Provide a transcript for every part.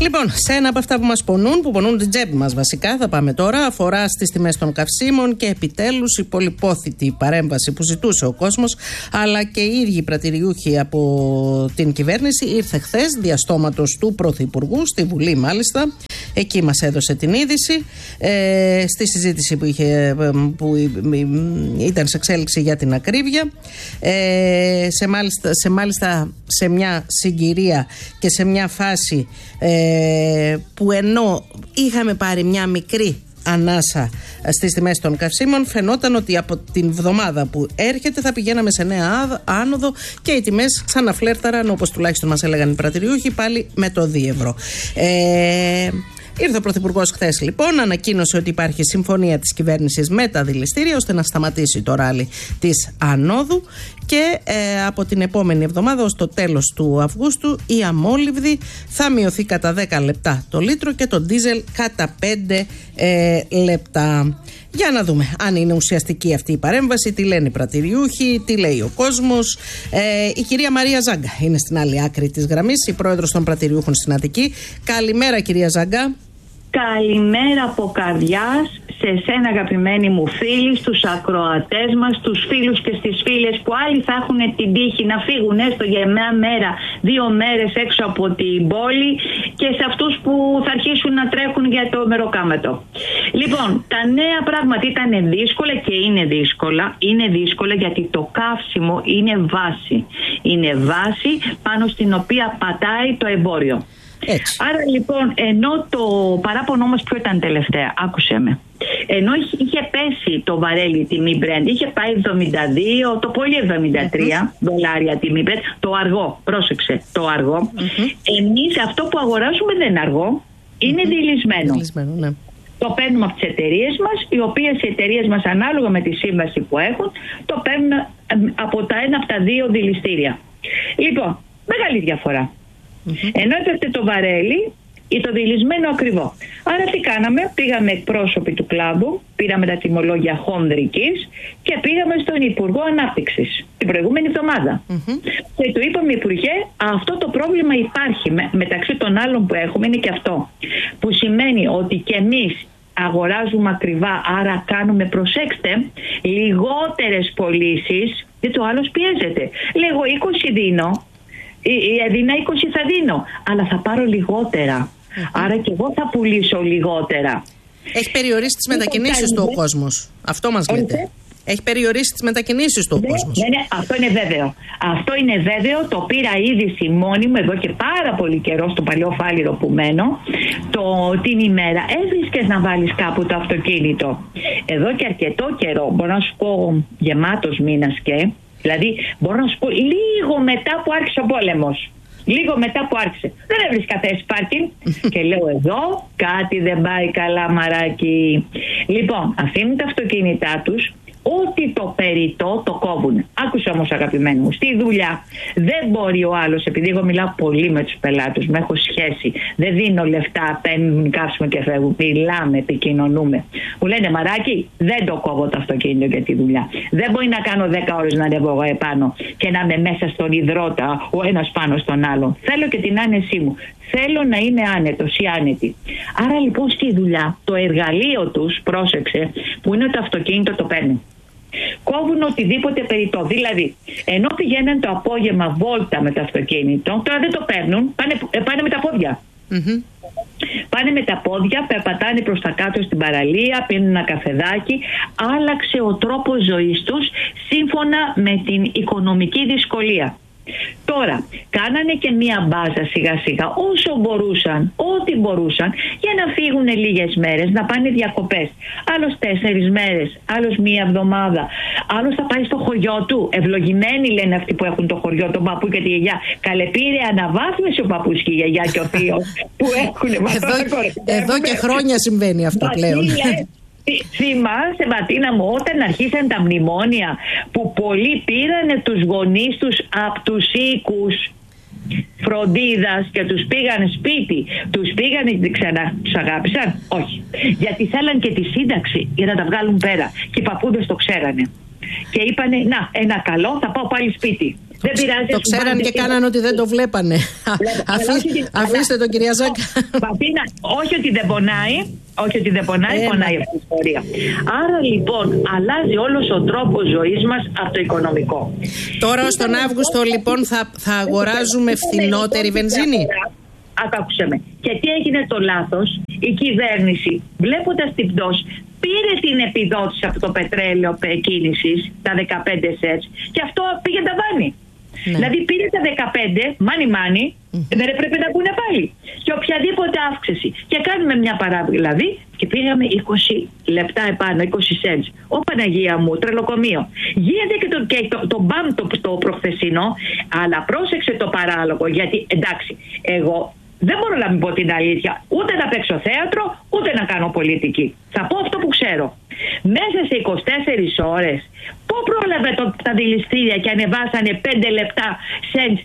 Λοιπόν, σε ένα από αυτά που μας πονούν, που πονούν την τσέπη μας βασικά, θα πάμε τώρα, αφορά στις τιμές των καυσίμων και επιτέλους η πολυπόθητη παρέμβαση που ζητούσε ο κόσμος, αλλά και οι ίδιοι πρατηριούχοι από την κυβέρνηση. Ήρθε χθες διαστόματος του Πρωθυπουργού, στη Βουλή μάλιστα. Εκεί μας έδωσε την είδηση, στη συζήτηση που ήταν σε εξέλιξη για την ακρίβεια, σε μια συγκυρία και σε μια φάση που ενώ είχαμε πάρει μια μικρή ανάσα στις τιμές των καυσίμων, φαινόταν ότι από την βδομάδα που έρχεται θα πηγαίναμε σε νέα άνοδο και οι τιμές ξαναφλέρταραν, όπως τουλάχιστον μας έλεγαν οι πρατηριούχοι, πάλι με το 2 ευρώ. Ήρθε ο Πρωθυπουργός χθες λοιπόν, ανακοίνωσε ότι υπάρχει συμφωνία της κυβέρνησης με τα δηληστήρια ώστε να σταματήσει το ράλι της ανόδου και από την επόμενη εβδομάδα ως το τέλος του Αυγούστου η αμόλυβδη θα μειωθεί κατά 10 λεπτά το λίτρο και το ντίζελ κατά 5 λεπτά. Για να δούμε αν είναι ουσιαστική αυτή η παρέμβαση, τι λένε οι πρατηριούχοι, τι λέει ο κόσμος. Η κυρία Μαρία Ζάγκα είναι στην άλλη άκρη της γραμμής, η πρόεδρος των πρατηριούχων στην Αττική. Καλημέρα κυρία Ζάγκα. Καλημέρα από καρδιάς σε εσένα αγαπημένοι μου φίλοι, στους ακροατές μας, στους φίλους και στις φίλες που άλλοι θα έχουν την τύχη να φύγουν έστω για μια μέρα, 2 μέρες έξω από την πόλη και σε αυτούς που θα αρχίσουν να τρέχουν για το μεροκάματο. Λοιπόν, τα νέα πράγματα ήταν δύσκολα και είναι δύσκολα. Είναι δύσκολα γιατί το καύσιμο είναι βάση. Είναι βάση πάνω στην οποία πατάει το εμπόριο. Έτσι. Άρα λοιπόν, ενώ το παράπονο μας ποιο ήταν τελευταία, άκουσε με. Ενώ είχε πέσει το βαρέλι η τιμή Brent, είχε πάει 72, το πολύ 73 δολάρια τιμή Brent, το αργό, πρόσεξε, το αργό. Εμείς αυτό που αγοράζουμε δεν είναι αργό, είναι δειλισμένο. Ναι. Το παίρνουμε από τις εταιρείες μας, οι οποίες οι εταιρείες μας ανάλογα με τη σύμβαση που έχουν, το παίρνουν από τα ένα από τα 2 δειλιστήρια. Λοιπόν, μεγάλη διαφορά. Ενώ έπεφτε το βαρέλι ή το δειλισμένο ακριβό. Άρα τι κάναμε, πήγαμε εκπρόσωποι του κλάδου, πήραμε τα τιμολόγια χονδρικής και πήγαμε στον Υπουργό Ανάπτυξης την προηγούμενη εβδομάδα. Και του είπαμε, Υπουργέ, αυτό το πρόβλημα υπάρχει. Μεταξύ των άλλων που έχουμε είναι και αυτό. Που σημαίνει ότι και εμείς αγοράζουμε ακριβά, άρα κάνουμε, προσέξτε, λιγότερες πωλήσεις, γιατί ο άλλος πιέζεται. Λέγω 20 δίνω. Έδινα 20 θα δίνω, αλλά θα πάρω λιγότερα. Άρα και εγώ θα πουλήσω λιγότερα. Έχει περιορίσει τις μετακινήσεις του ο κόσμος. Αυτό μας λέτε. Έχει περιορίσει τις μετακινήσεις του ο κόσμος. Ναι, αυτό είναι βέβαιο. Αυτό είναι βέβαιο. Το πήρα είδηση μόνη μου εδώ και πάρα πολύ καιρό στο παλιό Φάληρο που μένω. Την ημέρα έβρισκες να βάλεις κάπου το αυτοκίνητο. Εδώ και αρκετό καιρό, μπορώ να σου πω γεμάτος μήνας και... Δηλαδή, μπορώ να σου πω λίγο μετά που άρχισε ο πόλεμος. Λίγο μετά που άρχισε. Δεν έβρισκα θέση πάρκινγκ. Και λέω εδώ κάτι δεν πάει καλά, μαράκι. Λοιπόν, αφήνουν τα αυτοκίνητά τους. Ό,τι το περιττό το κόβουν. Άκουσε όμως αγαπημένοι μου, στη δουλειά δεν μπορεί ο άλλος, επειδή εγώ μιλάω πολύ με τους πελάτες μου, έχω σχέση, δεν δίνω λεφτά, παίρνουν κάψουμε και φεύγουν, μιλάμε, επικοινωνούμε. Μου λένε, μαράκι, δεν το κόβω το αυτοκίνητο για τη δουλειά. Δεν μπορεί να κάνω 10 ώρες να ανέβω εγώ επάνω και να είμαι μέσα στον υδρότα ο ένας πάνω στον άλλον. Θέλω και την άνεσή μου. Θέλω να είμαι άνετος ή άνετη. Άρα λοιπόν στη δουλειά το εργαλείο τους, πρόσεξε, που είναι το αυτοκίνητο, το παίρνουν. Κόβουν οτιδήποτε περιττό. Δηλαδή, ενώ πηγαίνουν το απόγευμα βόλτα με το αυτοκίνητο, τώρα δεν το παίρνουν, πάνε με τα πόδια. Πάνε με τα πόδια, περπατάνε προς τα κάτω στην παραλία, πίνουν ένα καφεδάκι. Άλλαξε ο τρόπος ζωής τους σύμφωνα με την οικονομική δυσκολία. Τώρα, κάνανε και μία μπάζα σιγά σιγά όσο μπορούσαν, ό,τι μπορούσαν, για να φύγουν λίγες μέρες, να πάνε διακοπές. Άλλος 4 μέρες, άλλος μία εβδομάδα, άλλος θα πάει στο χωριό του. Ευλογημένοι λένε αυτοί που έχουν το χωριό, τον παππού και τη γιαγιά. Καλέ, πήρε αναβάθμιση ο παππούς και η γιαγιά και ο θείος που έχουν. Εδώ και χρόνια συμβαίνει αυτό πλέον. Θυμάσαι, Ματίνα μου, όταν αρχίσαν τα μνημόνια που πολλοί πήρανε τους γονείς τους από τους οίκους φροντίδας και τους πήγαν σπίτι, τους πήγανε και ξανά τους αγάπησαν? Όχι. Γιατί θέλαν και τη σύνταξη για να τα βγάλουν πέρα. Και οι παππούδες το ξέρανε. Και είπανε, να, ένα καλό, θα πάω πάλι σπίτι. Δεν πειράζει. Το ξέραν και κάναν ότι δεν το βλέπανε. Αφήστε το, κυρία Ζάγκα. Όχι ότι δεν πονάει. Όχι ότι δεν πονάει, πονάει αυτή η ιστορία. Άρα λοιπόν αλλάζει όλος ο τρόπος ζωής μας από το οικονομικό. Τώρα ως τον Αύγουστο λοιπόν θα αγοράζουμε φθηνότερη βενζίνη. Άκουσε με. Και τι έγινε το λάθος? Η κυβέρνηση, βλέποντας την πτώση, πήρε την επιδότηση από το πετρέλαιο κίνησης, τα 15 cents, και αυτό πήγε ταβάνι. Ναι. Δηλαδή πήρε τα 15, money, δεν έπρεπε να πούνε πάλι. Και οποιαδήποτε αύξηση. Και κάνουμε μια παράδειγμα, δηλαδή, και πήγαμε 20 λεπτά επάνω, 20 cents. Ω Παναγία μου, τρελοκομείο. Γίνεται και το μπαμ το προχθεσινό, αλλά πρόσεξε το παράλογο, γιατί εντάξει, εγώ δεν μπορώ να μην πω την αλήθεια, ούτε να παίξω θέατρο, ούτε να κάνω πολιτική. Θα πω αυτό που ξέρω. Μέσα σε 24 ώρες, πού πρόλαβε τα δηληστήρια και ανεβάσανε 5 λεπτά cents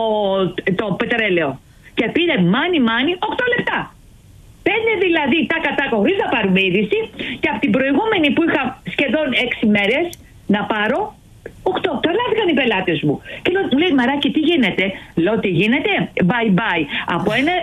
το πετρέλαιο. Και πήρε money 8 λεπτά. Πέντε δηλαδή τα χωρίς να πάρουμε είδηση, και από την προηγούμενη που είχα σχεδόν 6 μέρες να πάρω, 8. Τρελάθηκαν οι πελάτες μου. Και μου λέει, Μαράκι, τι γίνεται? Λέω, τι γίνεται? Bye bye. Από ένα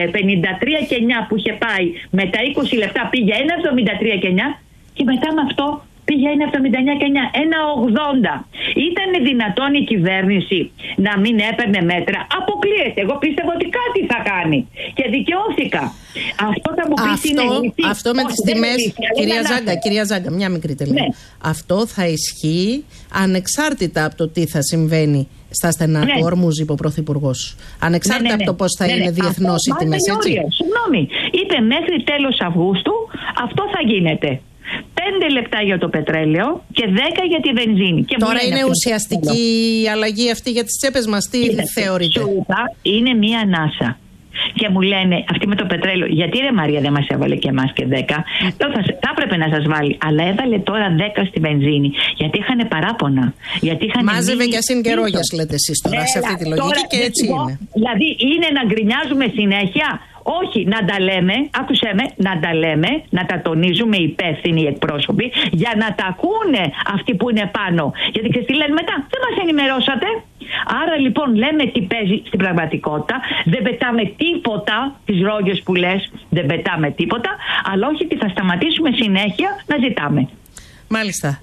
53 και 9 που είχε πάει, με τα 20 λεπτά πήγε 1,73 και 9, και μετά με αυτό πήγε 1,79 και 9, 1,80. Ήταν δυνατόν η κυβέρνηση να μην έπαιρνε μέτρα? Αποκλείεται. Εγώ πίστευα ότι κάτι θα κάνει και δικαιώθηκα. Αυτό θα μου πει είναι λύση. Αυτό με τις τιμές, κυρία Ζάγκα, μια μικρή τελεία. Ναι. Αυτό θα ισχύει ανεξάρτητα από το τι θα συμβαίνει στα στενά του Ορμούζ, είπε ο Πρωθυπουργός. Ανεξάρτητα από το πώς θα είναι διεθνώς οι τιμές, έτσι. Συγγνώμη, είπε μέχρι τέλος Αυγούστου αυτό θα γίνεται. 5 λεπτά για το πετρέλαιο και 10 για τη βενζίνη. Και τώρα είναι ουσιαστική η αλλαγή αυτή για τις τσέπες μας? Τι θεωρείτε? Είναι μία ανάσα. Και μου λένε αυτοί με το πετρέλαιο, γιατί ρε Μαρία δεν μας έβαλε και εμάς και 10? Θα έπρεπε να σας βάλει, αλλά έβαλε τώρα 10 στη βενζίνη. Γιατί είχαν παράπονα. Μάζευε και ασύν και ρόγιας, λέτε εσείς τώρα, σε αυτή τη λογική, τώρα, και έτσι είναι. Δηλαδή είναι να γκρινιάζουμε συνέχεια? Όχι, να τα λέμε, άκουσέ με, να τα λέμε, να τα τονίζουμε οι υπεύθυνοι εκπρόσωποι, για να τα ακούνε αυτοί που είναι πάνω. Γιατί και τι λένε μετά, δεν μας ενημερώσατε. Άρα λοιπόν λέμε τι παίζει στην πραγματικότητα, δεν πετάμε τίποτα, τις ρόγες που λες, δεν πετάμε τίποτα, αλλά όχι ότι θα σταματήσουμε συνέχεια να ζητάμε. Μάλιστα.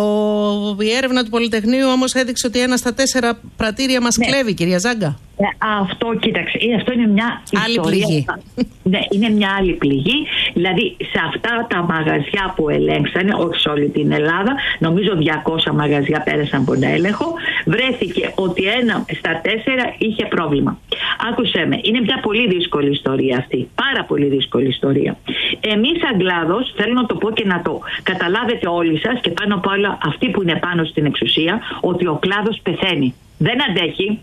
Η έρευνα του Πολυτεχνείου όμως έδειξε ότι 1 στα 4 πρατήρια μας κλέβει, κυρία Ζάγκα. Αυτό, κοίταξε, αυτό είναι μια άλλη πληγή. Ναι, είναι μια άλλη πληγή. Δηλαδή, σε αυτά τα μαγαζιά που ελέγξανε, όχι σε όλη την Ελλάδα, νομίζω 200 μαγαζιά πέρασαν από τον έλεγχο, βρέθηκε ότι 1 στα 4 είχε πρόβλημα. Άκουσέ με, είναι μια πολύ δύσκολη ιστορία αυτή. Πάρα πολύ δύσκολη ιστορία. Εμείς σαν κλάδος, θέλω να το πω και να το καταλάβετε όλοι σας, και πάνω απ' όλα αυτοί που είναι πάνω στην εξουσία, ότι ο κλάδος πεθαίνει. Δεν αντέχει.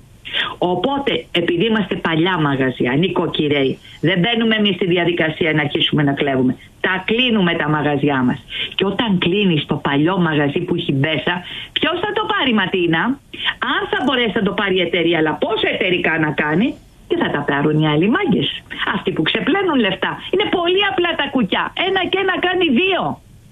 Οπότε, επειδή είμαστε παλιά μαγαζιά, νοικοκυρέοι, δεν μπαίνουμε εμείς στη διαδικασία να αρχίσουμε να κλέβουμε. Τα κλείνουμε τα μαγαζιά μας. Και όταν κλείνεις το παλιό μαγαζί που έχει μέσα, ποιος θα το πάρει, Ματίνα? Αν θα μπορέσει να το πάρει η εταιρεία, αλλά πόσα εταιρικά να κάνει, και θα τα πάρουν οι άλλοι μάγκες. Αυτοί που ξεπλένουν λεφτά. Είναι πολύ απλά τα κουκιά. 1 και 1 κάνει 2.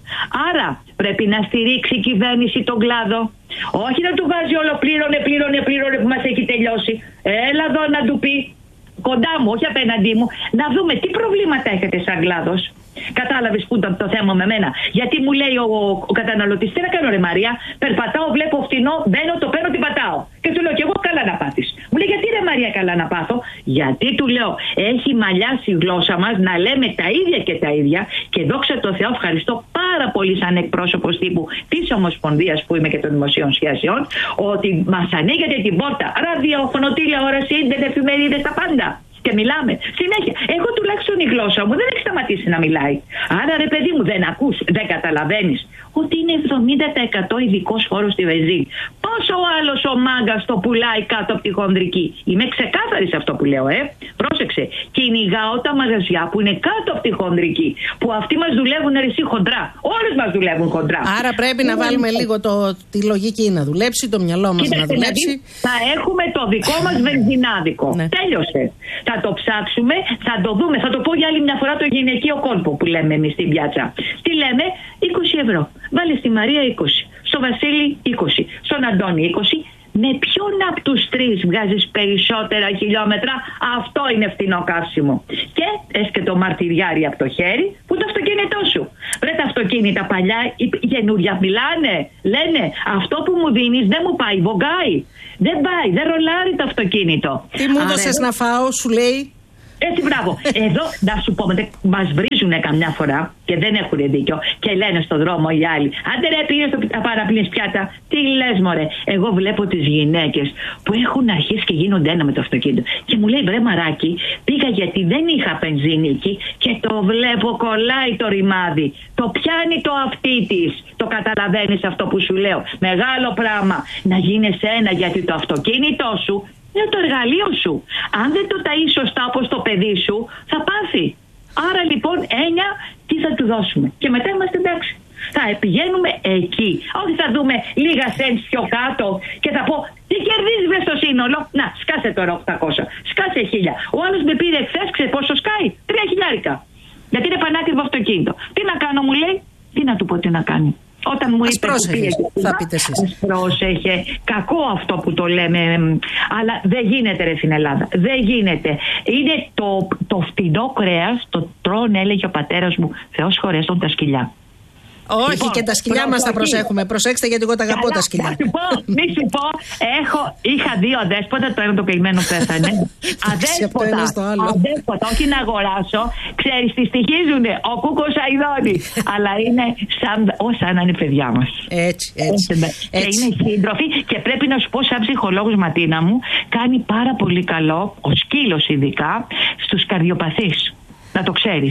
Άρα πρέπει να στηρίξει η κυβέρνηση τον κλάδο. Όχι να του βάζει όλο πλήρωνε που μας έχει τελειώσει. Έλα εδώ να του πει, κοντά μου, όχι απέναντί μου, να δούμε τι προβλήματα έχετε σαν κλάδος. Κατάλαβες που ήταν το θέμα με μένα? Γιατί μου λέει ο καταναλωτής, τι να κάνω ρε Μαρία, περπατάω, βλέπω φτηνό, μπαίνω, το παίρνω, την πατάω. Και του λέω και εγώ, καλά να πάθεις. Μου λέει, γιατί ρε Μαρία καλά να πάθω? Γιατί του λέω, έχει μαλλιάσει η γλώσσα μας να λέμε τα ίδια και τα ίδια, και δόξα τω Θεώ, ευχαριστώ πάρα πολύ σαν εκπρόσωπος τύπου της Ομοσπονδίας που είμαι και των Δημοσίων Σχέσεων, ότι μας ανοίγετε την πόρτα, ραδιόφωνο, τηλεόραση, ίντερνετ, εφημερίδες, τα πάντα. Και μιλάμε συνέχεια. Εγώ τουλάχιστον η γλώσσα μου δεν έχει σταματήσει να μιλάει. Άρα ρε παιδί μου, δεν ακούς, δεν καταλαβαίνεις ότι είναι 70% ειδικός φόρος στη βενζίνη? Πόσο ο άλλος ο μάγκας το πουλάει κάτω από τη χονδρική? Είμαι ξεκάθαρη σε αυτό που λέω, πρόσεξε. Κυνηγάω τα μαγαζιά που είναι κάτω από τη χονδρική, που αυτοί μας δουλεύουν εσύ χοντρά. Όλες μας δουλεύουν χοντρά. Άρα πρέπει να βάλουμε λίγο τη λογική να δουλέψει, το μυαλό μας να δουλέψει. Θα έχουμε το δικό μας βενζινάδικο. Ναι. Τέλειωσε. Θα το ψάξουμε, θα το δούμε. Θα το πω για άλλη μια φορά το γυναικείο κόλπο που λέμε εμείς στην πιάτσα. Τι λέμε? 20 ευρώ. Βάλε στη Μαρία 20. Στο Βασίλη 20. Στον Αντώνη 20. με ποιον από τους τρεις βγάζεις περισσότερα χιλιόμετρα, αυτό είναι φθηνό καύσιμο. Και έσκε το μαρτυριάρι από το χέρι που το αυτοκίνητό σου. Βρε, τα αυτοκίνητα παλιά, οι καινούρια μιλάνε, λένε αυτό που μου δίνεις δεν μου πάει, βογκάει. Δεν πάει, δεν ρολάρει το αυτοκίνητο. Τι μου έδωσες να φάω, σου λέει. Έτσι, μπράβο. Εδώ, να σου πω, μας βρίζουν καμιά φορά και δεν έχουν δίκιο και λένε στον δρόμο οι άλλοι: άντε ρε, πήγες τα παραπλύνεις πιάτα. Τι λες, μωρέ. Εγώ βλέπω τις γυναίκες που έχουν αρχίσει και γίνονται ένα με το αυτοκίνητο. Και μου λέει: βρε μαράκι, πήγα γιατί δεν είχα μπενζίνικη και το βλέπω κολλάει το ρημάδι. Το πιάνει το αυτί της. Το καταλαβαίνεις αυτό που σου λέω? Μεγάλο πράγμα να γίνεσαι ένα, γιατί το αυτοκίνητό σου είναι το εργαλείο σου. Αν δεν το ταΐσεις σωστά όπως το παιδί σου, θα πάθει. Άρα λοιπόν, έννοια, τι θα του δώσουμε. Και μετά είμαστε εντάξει. Θα πηγαίνουμε εκεί. Όχι θα δούμε λίγα cents πιο κάτω και θα πω τι κερδίζει μες στο σύνολο. Να, σκάσε τώρα 800, σκάσε 1000. Ο άλλος με πήρε χθες, ξέρεις πόσο σκάει? 3.000. Γιατί είναι πανάκριβο αυτοκίνητο. Τι να κάνω, μου λέει. Τι να του πω τι να κάνει? Όταν μου είπε θα πείτε εσείς. Πρόσεχε, κακό αυτό που το λέμε, αλλά δεν γίνεται ρε στην Ελλάδα. Δεν γίνεται. Είναι το φτηνό κρέας, το τρώνε, έλεγε ο πατέρας μου, Θεός χωρέσουν τα σκυλιά. Όχι, λοιπόν, και τα σκυλιά μας τα προσέχουμε. Προσέξτε, γιατί εγώ τα αγαπώ τα σκυλιά. Μη σου πω, είχα δύο αδέσποτα, το ένα το καημένο πέθανε. Αδέσποτα, όχι να αγοράσω. Ξέρεις, τι στοιχίζουνε, ο Κούκος Αηδόνη. Αλλά είναι σαν να είναι παιδιά μας. Έτσι. Και είναι σύντροφοι και πρέπει να σου πω, σαν ψυχολόγος, Ματίνα μου, κάνει πάρα πολύ καλό, ο σκύλος ειδικά, στους καρδιοπαθείς. Να το ξέρεις.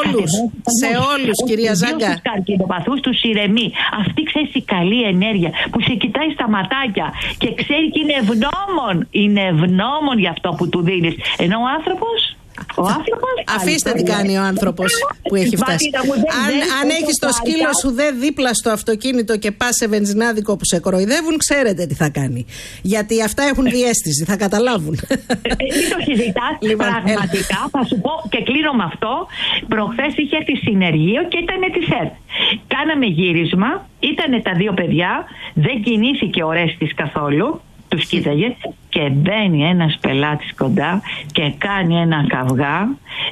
Σε όλους, κυρία Ζάγκα. Στους καρκινοπαθούς τους ηρεμεί. Αυτή, ξέρεις, η καλή ενέργεια που σε κοιτάει στα ματάκια και ξέρει και είναι ευγνώμων για αυτό που του δίνεις. Ενώ ο άνθρωπος αφήστε τι κάνει ο άνθρωπος που έχει φτάσει. Αν έχεις το σκύλο σου δίπλα στο αυτοκίνητο και πας σε βενζινάδικο που σε κοροϊδεύουν, ξέρετε τι θα κάνει. Γιατί αυτά έχουν διαίσθηση, θα καταλάβουν. Μην το συζητάς. Πραγματικά θα σου πω και κλείνω με αυτό. Προχθές είχε τη συνεργείο και ήταν της ΕΡΤ. Κάναμε γύρισμα, ήτανε τα δύο παιδιά, δεν κινήθηκε ο Ρέστης καθόλου. Τους κοίταγε και μπαίνει ένας πελάτης κοντά και κάνει ένα καυγά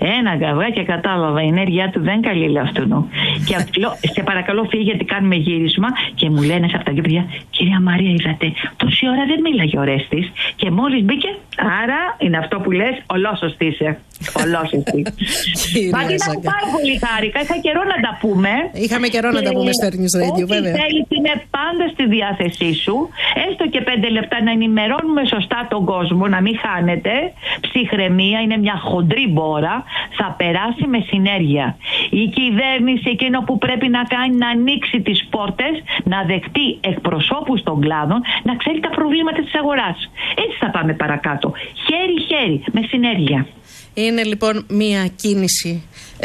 και κατάλαβα η ενέργειά του δεν καλή, λέω αυτού νου. Και λέω, σε παρακαλώ φύγε γιατί κάνουμε γύρισμα. Και μου λένε σε αυτά και παιδιά: κυρία Μαρία, είδατε, τόση ώρα δεν μίλαγε ο Ρέστης και μόλις μπήκε. Άρα είναι αυτό που λες, ολόσωστη είσαι. Ολόσωστη. Μαρτίνα, πάρα πολύ χάρηκα. Είχα καιρό να τα πούμε. Είχαμε καιρό να τα πούμε στο News Radio, βέβαια. Ό,τι θέλεις είναι πάντα στη διάθεσή σου. Έστω και 5 λεπτά να ενημερώνουμε σωστά τον κόσμο, να μην χάνεται. Ψυχραιμία, είναι μια χοντρή μπόρα. Θα περάσει με συνέργεια. Η κυβέρνηση εκείνο που πρέπει να κάνει, να ανοίξει τις πόρτες, να δεχτεί εκπροσώπους των κλάδων, να ξέρει τα προβλήματα της αγοράς. Έτσι θα πάμε παρακάτω. Χέρι-χέρι, με συνέργεια. Είναι λοιπόν μια κίνηση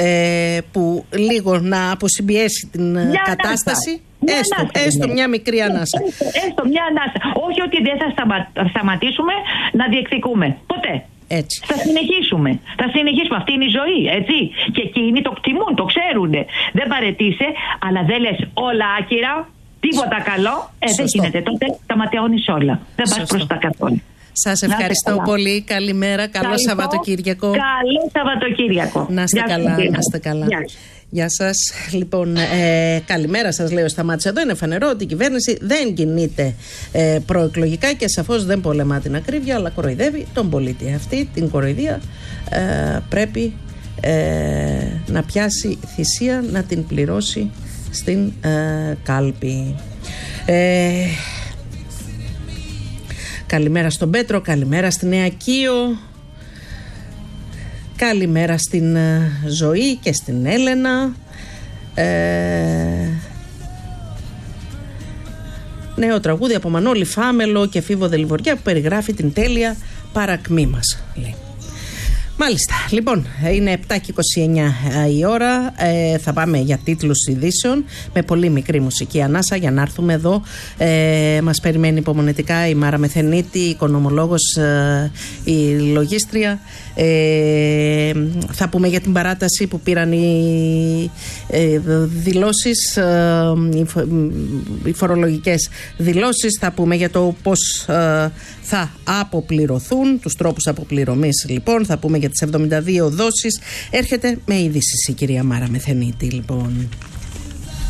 που λίγο να αποσυμπιέσει την κατάσταση. Έστω μια μικρή ανάσα. Έστω μια ανάσα. Όχι ότι δεν θα σταματήσουμε να διεκδικούμε. Ποτέ. Έτσι. Θα συνεχίσουμε. Αυτή είναι η ζωή, έτσι. Και εκείνοι το κτιμούν, το ξέρουν. Δεν παρετήσει, αλλά δεν λες όλα άκυρα, τίποτα καλό. Δεν γίνεται. Τότε τα ματαιώνεις όλα. Δεν πας προς τα καθόλου. Σας ευχαριστώ πολύ. Καλημέρα. Καλό Σαββατοκύριακο. Καλό Σαββατοκύριακο. Να είστε καλά. Να είστε καλά. Γεια σας. Λοιπόν, καλημέρα σας, λέει ο Σταμάτης. Εδώ είναι φανερό ότι η κυβέρνηση δεν κινείται προεκλογικά και σαφώς δεν πολεμά την ακρίβεια, αλλά κοροϊδεύει τον πολίτη. Αυτή την κοροϊδία πρέπει να πιάσει θυσία, να την πληρώσει στην κάλπη. Καλημέρα στον Πέτρο, καλημέρα στη Νέα Κίο, καλημέρα στην Ζωή και στην Έλενα. Νέο τραγούδι από Μανώλη Φάμελο και Φίβο Δελιβοριά που περιγράφει την τέλεια παρακμή μας, λέει. Μάλιστα. Λοιπόν, είναι 7:29 η ώρα. Θα πάμε για τίτλους ειδήσεων με πολύ μικρή μουσική ανάσα για να έρθουμε εδώ. Μας περιμένει υπομονετικά η Μάρα Μεθενίτη, οικονομολόγος, η λογίστρια. Θα πούμε για την παράταση που πήραν οι δηλώσεις, οι φορολογικές δηλώσεις. Θα πούμε για το πώς θα αποπληρωθούν, τους τρόπους αποπληρωμής λοιπόν. Θα πούμε για τις 72 δόσεις. Έρχεται με ειδήσεις η κυρία Μάρα Μεθενίτη λοιπόν.